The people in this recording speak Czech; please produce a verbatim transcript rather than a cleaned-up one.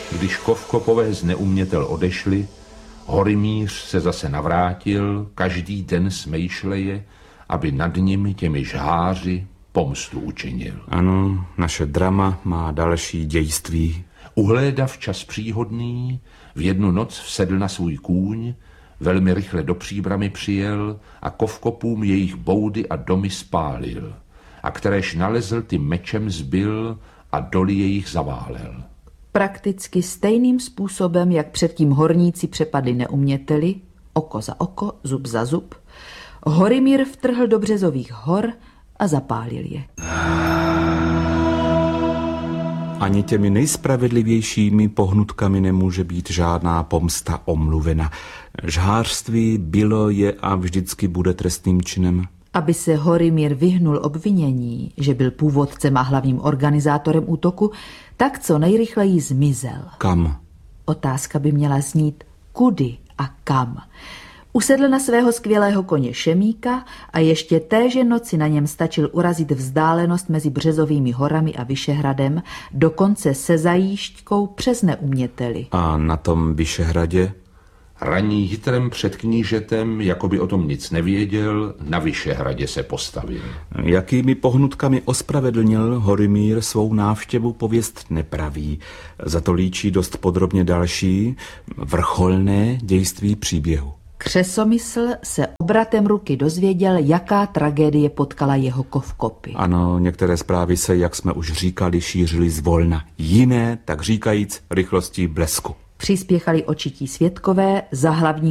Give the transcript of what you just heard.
Když Kovkopové z Neumětel odešli, Horymíř se zase navrátil, každý den smejšleje, aby nad nimi těmi žháři pomstu učinil. Ano, naše drama má další dějství. Uhlédav čas příhodný, v jednu noc vsedl na svůj kůň, velmi rychle do Příbrami přijel a Kovkopům jejich boudy a domy spálil, a kteréž nalezl, ty mečem zbil a doly jejich zaválel. Prakticky stejným způsobem, jak předtím horníci přepadli Neuměteli, oko za oko, zub za zub, Horymír vtrhl do Březových hor a zapálil je. Ani těmi nejspravedlivějšími pohnutkami nemůže být žádná pomsta omluvena. Žhářství bylo, je a vždycky bude trestným činem. Aby se Horymír vyhnul obvinění, že byl původcem a hlavním organizátorem útoku, tak co nejrychleji zmizel. Kam? Otázka by měla znít kudy a kam. Usedl na svého skvělého koně Šemíka a ještě téže noci na něm stačil urazit vzdálenost mezi Březovými horami a Vyšehradem, dokonce se zajížďkou přes Neuměteli. A na tom Vyšehradě? Ranní jitrem před knížetem, jako by o tom nic nevěděl, na Vyšehradě se postavil. Jakými pohnutkami ospravedlnil Horymír svou návštěvu, pověst nepraví. Za to líčí dost podrobně další, vrcholné dějství příběhu. Křesomysl se obratem ruky dozvěděl, jaká tragédie potkala jeho Kovkopy. Ano, některé zprávy se, jak jsme už říkali, šířily zvolna. Jiné, tak říkajíc, rychlostí blesku. Přispěchali očití svědkové, za hlavní